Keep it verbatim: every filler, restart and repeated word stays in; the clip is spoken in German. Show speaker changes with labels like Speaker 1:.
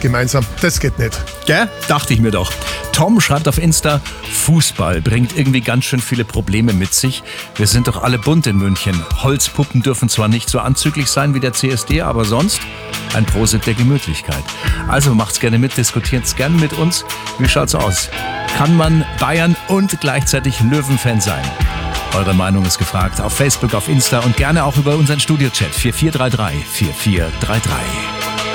Speaker 1: gemeinsam. Das geht nicht.
Speaker 2: Gell? Dachte ich mir doch. Tom schreibt auf Insta, Fußball bringt irgendwie ganz schön viele Probleme mit sich. Wir sind doch alle bunt in München. Holzpuppen dürfen zwar nicht so anzüglich sein wie der C S D, aber sonst ein Prosit der Gemütlichkeit. Also macht's gerne mit, diskutiert's gerne mit uns. Wie schaut's aus? Kann man Bayern und gleichzeitig Löwen-Fan sein? Eure Meinung ist gefragt auf Facebook, auf Insta und gerne auch über unseren Studio-Chat vier vier drei drei vier vier drei drei.